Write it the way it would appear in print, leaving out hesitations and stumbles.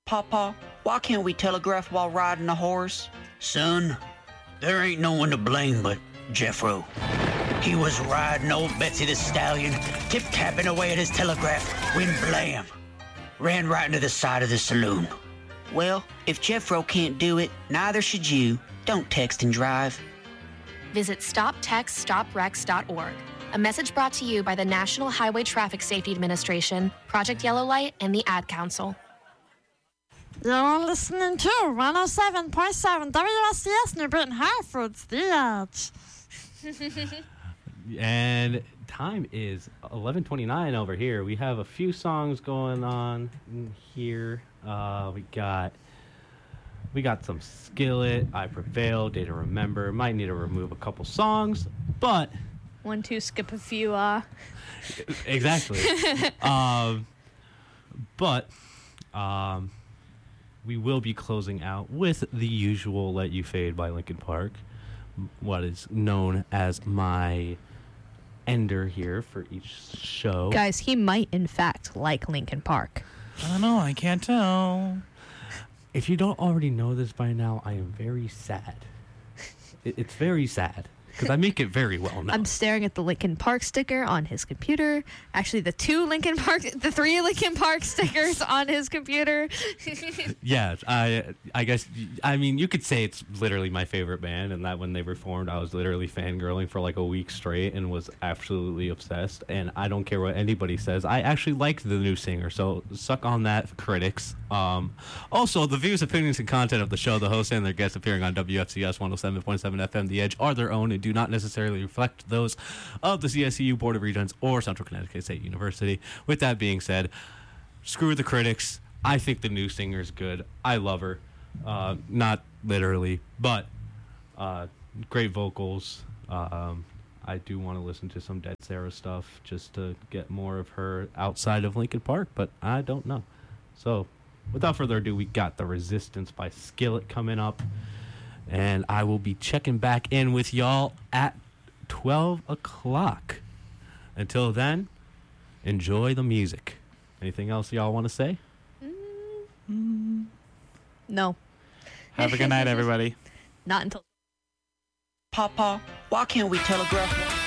Papa, why can't we telegraph while riding a horse? Son, there ain't no one to blame but Jeffro. He was riding old Betsy the Stallion, tip-tapping away at his telegraph, when blam! Ran right into the side of the saloon. Well, if Jeffro can't do it, neither should you. Don't text and drive. Visit StopTextStopWrecks.org. A message brought to you by the National Highway Traffic Safety Administration, Project Yellow Light, and the Ad Council. You're listening to 107.7 WSCS New Britain Hartford's The Edge. And time is 11:29 over here. We have a few songs going on here. We got some Skillet, I Prevail, Day to Remember. Might need to remove a couple songs, but 1, 2, skip a few. Exactly. But we will be closing out with the usual "Let You Fade" by Linkin Park, what is known as my ender here for each show. Guys, he might in fact like Linkin Park. I don't know. I can't tell. If you don't already know this by now, I am very sad. It's very sad because I make it very well now. I'm staring at the Linkin Park sticker on his computer. Actually, the 3 Linkin Park stickers on his computer. Yeah, I guess, I mean, you could say it's literally my favorite band, and that when they reformed, I was literally fangirling for like a week straight and was absolutely obsessed, and I don't care what anybody says. I actually like the new singer, so suck on that, critics. Also, the views, opinions, and content of the show, the host and their guests appearing on WFCS 107.7 FM The Edge are their own and do not necessarily reflect those of the CSEU Board of Regents or Central Connecticut State University. With that being said, screw the critics. I think the new singer's good. I love her. Not literally, but great vocals. I do want to listen to some Dead Sarah stuff just to get more of her outside of Linkin Park, but I don't know. So, without further ado, we got The Resistance by Skillet coming up. And I will be checking back in with y'all at 12 o'clock. Until then, enjoy the music. Anything else y'all want to say? No. Have a good night, everybody. Not until... Papa, why can't we telegraph?